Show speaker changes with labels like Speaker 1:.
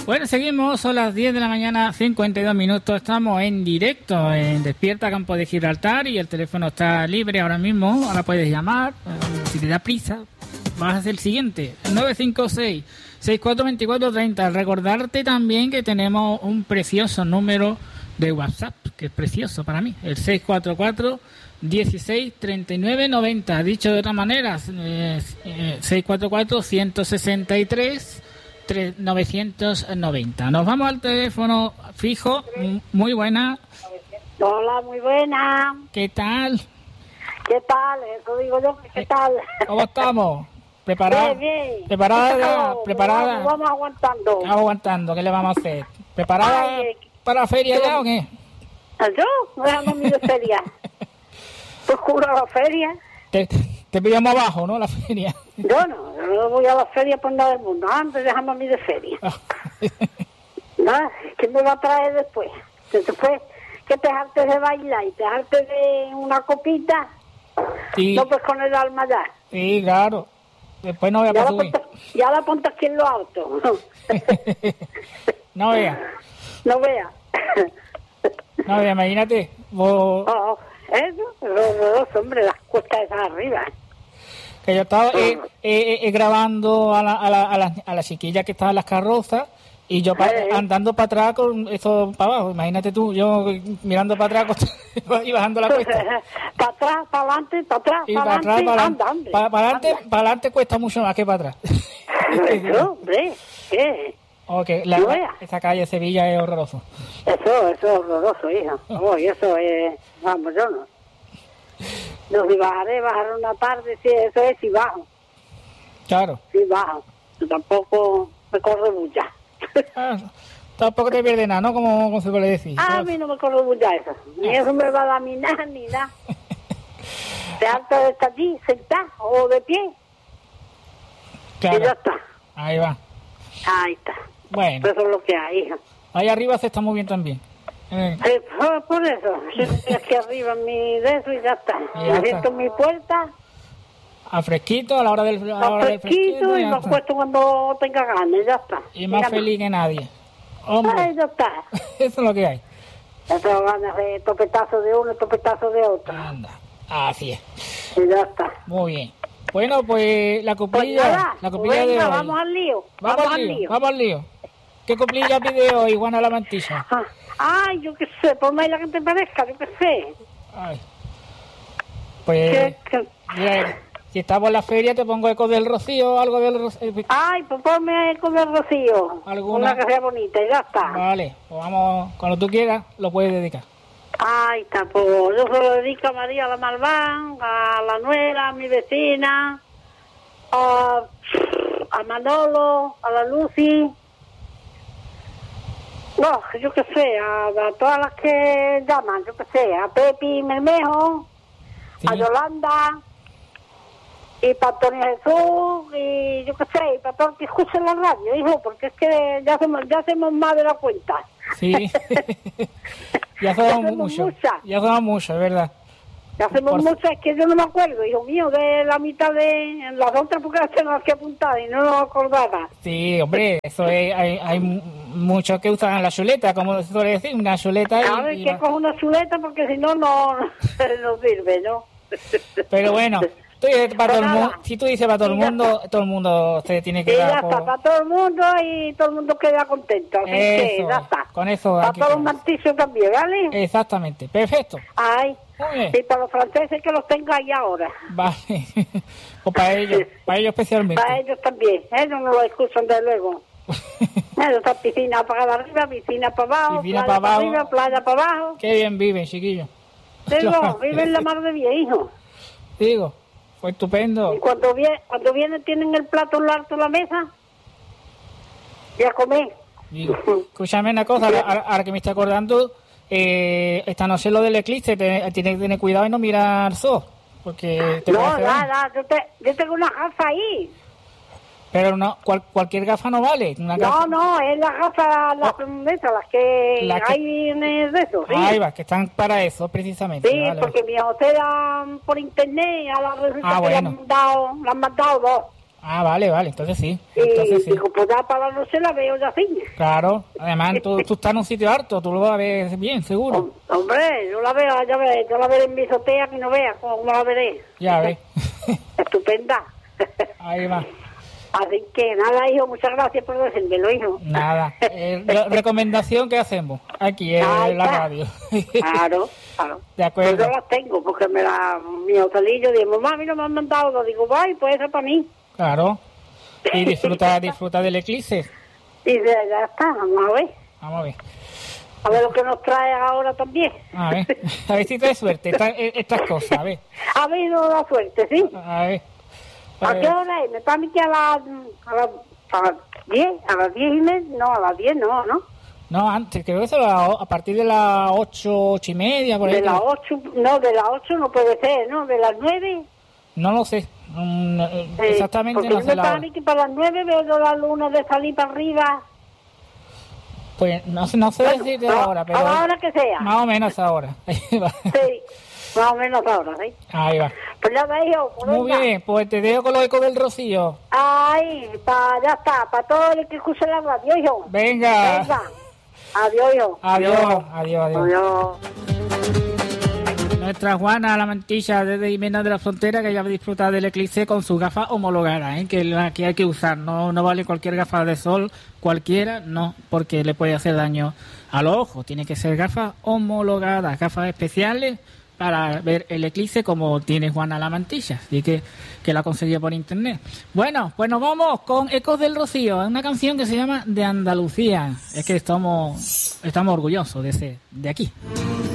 Speaker 1: Bueno, seguimos, son las 10 de la mañana, 52 minutos, estamos en directo en Despierta Campo de Gibraltar y el teléfono está libre ahora mismo, ahora puedes llamar, si te da prisa, vas a hacer el siguiente, 956-642430. Recordarte también que tenemos un precioso número de WhatsApp, que es precioso para mí, el 644-163990, dicho de otra manera, 644-163 990. Nos vamos al teléfono fijo. Muy buena.
Speaker 2: Hola, muy buena.
Speaker 1: ¿Qué tal?
Speaker 2: ¿Qué tal? Eso digo yo, ¿qué tal?
Speaker 1: ¿Cómo estamos? ¿Preparada?
Speaker 2: Bien.
Speaker 1: ¿Preparada? ¿Preparada?
Speaker 2: Vamos aguantando.
Speaker 1: Estamos aguantando. ¿Qué le vamos a hacer? ¿Preparada para la feria ya o qué?
Speaker 2: ¿Yo? No dejamos mi de feria. Pues cubro la feria.
Speaker 1: Te pillamos abajo, ¿no? La feria.
Speaker 2: Yo no voy a la feria por nada del mundo. Antes dejamos a mí de feria. ¿No? ¿Qué me va a traer después? Después que te hartes de bailar y te hartes de una copita,
Speaker 1: sí.
Speaker 2: No pues con el alma ya.
Speaker 1: Sí, claro. Después no voy a pasar.
Speaker 2: Ya la ponte aquí en lo alto.
Speaker 1: No vea.
Speaker 2: No vea.
Speaker 1: No vea, imagínate. Vos...
Speaker 2: Eso, los hombres, las cuestas esas arriba.
Speaker 1: Que yo estaba grabando a la chiquilla que estaba en las carrozas y yo andando para atrás con eso para abajo. Imagínate tú, yo mirando para atrás y bajando la cuesta.
Speaker 2: Para atrás, para adelante, para atrás, para adelante.
Speaker 1: Para adelante cuesta mucho más que para atrás.
Speaker 2: Eso, hombre, ¿qué?
Speaker 1: Okay, esa calle de Sevilla es horroroso.
Speaker 2: Eso es horroroso, hija. Y eso es, vamos, yo no. No, si bajar una tarde, sí, eso es si bajo.
Speaker 1: Claro.
Speaker 2: Sí bajo. Tampoco me corre bulla.
Speaker 1: Tampoco te pierde nada, ¿no? Como se puede decir.
Speaker 2: A mí no me corre bulla eso. Ni eso me va a dar ni nada. De alto de estar allí, sentado o de pie.
Speaker 1: Claro.
Speaker 2: Y ya está.
Speaker 1: Ahí va.
Speaker 2: Ahí está.
Speaker 1: Bueno.
Speaker 2: Eso es lo que hay, hija.
Speaker 1: Ahí arriba se está muy bien también.
Speaker 2: Por eso. Aquí arriba mi de eso y ya está. Me siento en mi puerta.
Speaker 1: A fresquito, a la hora del fresquito.
Speaker 2: Y me acuesto cuando tenga ganas, ya está.
Speaker 1: Y más feliz que nadie. Hombre.
Speaker 2: Ay, ya está.
Speaker 1: Eso es lo que hay.
Speaker 2: Ya tengo ganas de topetazo de uno, topetazo de otro.
Speaker 1: Anda. Así es.
Speaker 2: Y ya está.
Speaker 1: Muy bien. Bueno, pues la coplilla,
Speaker 2: pues venga,
Speaker 1: de hoy.
Speaker 2: Vamos al lío.
Speaker 1: Vamos al lío. ¿Qué coplilla pide hoy, Juana la Mantilla?
Speaker 2: Ay, yo qué sé, por más la que te parezca, yo qué sé.
Speaker 1: Ay. Pues, mira, si estamos en la feria te pongo Eco del Rocío, algo del Rocío.
Speaker 2: Ay, pues ponme Eco del Rocío.
Speaker 1: ¿Alguna?
Speaker 2: Una que sea bonita y ya está.
Speaker 1: Vale, pues vamos, cuando tú quieras, lo puedes dedicar.
Speaker 2: Ay, está, pues yo se lo dedico a María la Malván, a la nuera, a mi vecina, a Manolo, a la Lucy. No, yo qué sé, a todas las que llaman, yo qué sé, a Pepi Mermejo, sí. A Yolanda, y para Antonio Jesús, y yo qué sé, y para todos los que escuchen la radio, hijo, porque es que ya hacemos más de la cuenta.
Speaker 1: Sí, ya somos muchos, es verdad.
Speaker 2: Ya hacemos muchas, es que yo no me acuerdo, hijo mío, de la mitad de las otras porque las tengo que apuntar y no nos acordaba.
Speaker 1: Sí, hombre, eso es, hay muchos que usan la chuleta, como se suele decir, una chuleta.
Speaker 2: Claro, hay que coger una chuleta porque si no, no sirve, ¿no?
Speaker 1: Pero bueno, si tú dices para todo el mundo se tiene que dar.
Speaker 2: Ya está, para todo el mundo y todo el mundo queda contento. Así que ya está.
Speaker 1: Con eso.
Speaker 2: Para todos los martillos también, ¿vale?
Speaker 1: Exactamente, perfecto.
Speaker 2: Ay. Y para los franceses que los tenga ahí ahora.
Speaker 1: Vale. O para ellos especialmente.
Speaker 2: Para ellos también. Ellos no lo escuchan de luego. Ellos están piscina para arriba, piscina para abajo,
Speaker 1: piscina
Speaker 2: playa
Speaker 1: para
Speaker 2: arriba, playa para abajo.
Speaker 1: Qué bien viven, chiquillos.
Speaker 2: Digo, viven la mar de bien, hijo.
Speaker 1: Digo, fue estupendo.
Speaker 2: Y cuando vienen tienen el plato en lo alto de la mesa y a comer.
Speaker 1: Digo, escúchame una cosa, ahora que me estoy acordando, esta noche lo del eclipse, tienes que tener cuidado y no mirar sol, porque
Speaker 2: nada, yo tengo una gafa ahí.
Speaker 1: Pero no, cualquier gafa no vale.
Speaker 2: No, es la gafa, las que hay en eso. ¿Sí?
Speaker 1: Ahí va, que están para eso precisamente.
Speaker 2: Sí, vale, porque mi hijo se dan por internet, a la resulta que le han mandado dos.
Speaker 1: Ah, vale, entonces sí.
Speaker 2: Y digo, pues ya para la noche la veo ya así.
Speaker 1: Claro, además tú estás en un sitio alto, tú lo vas a ver bien, seguro.
Speaker 2: Hombre, yo la veo, yo la veré en mi azotea, que no veas cómo la veré.
Speaker 1: Ya ves.
Speaker 2: Estupenda.
Speaker 1: Ahí va.
Speaker 2: Así que nada, hijo, muchas gracias por decírmelo, hijo.
Speaker 1: Nada. Recomendación que hacemos aquí en la radio.
Speaker 2: Claro.
Speaker 1: De acuerdo.
Speaker 2: Yo las tengo, porque mi hotelillo dice, mamá, a mí no me han mandado, lo digo, vaya, pues eso para mí.
Speaker 1: Claro. Y disfruta del eclipse.
Speaker 2: Y ya está, vamos a ver. A ver lo que nos trae ahora también.
Speaker 1: A ver si trae suerte estas cosas, a ver.
Speaker 2: Ha habido la suerte, ¿sí?
Speaker 1: A ver.
Speaker 2: ¿A qué hora es? Me parece que a las 10, a las 10 y media, no, a las 10 no.
Speaker 1: No, antes, creo que eso a partir de las 8:30, por ahí.
Speaker 2: De las 8 no puede ser, ¿no? De las 9.
Speaker 1: No lo sé, exactamente no sé la hora.
Speaker 2: Me parece que para las 9 veo la luna de salir para arriba.
Speaker 1: Pues no sé decirte la hora, pero...
Speaker 2: A la hora que sea.
Speaker 1: Más o menos ahora.
Speaker 2: Sí, más o menos ahora, ¿sí?
Speaker 1: Ahí va.
Speaker 2: Pues ya me dijo.
Speaker 1: Muy bien, pues te dejo con los ecos del Rocío.
Speaker 2: Ay, ya está, para todo el que escuche la radio, hijo.
Speaker 1: Venga.
Speaker 2: Adiós, hijo.
Speaker 1: Adiós. Nuestra Juana la Mantilla desde Jimena de la Frontera, que ya va a disfrutar del eclipse con sus gafas homologadas, que la que hay que usar. No vale cualquier gafa de sol, cualquiera, no, porque le puede hacer daño a los ojos. Tiene que ser gafas homologadas, gafas especiales para ver el eclipse, como tiene Juana la Mantilla, así que la conseguí por internet. Bueno, pues nos vamos con Ecos del Rocío, una canción que se llama De Andalucía. Es que estamos orgullosos de aquí.